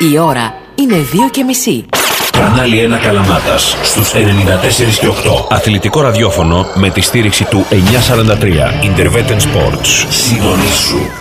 Η ώρα είναι 2:30. Κανάλι 1 Καλαμάτας στους 94 και 8. Αθλητικό ραδιόφωνο με τη στήριξη του 943. Interveten Sports. Συντονίσου.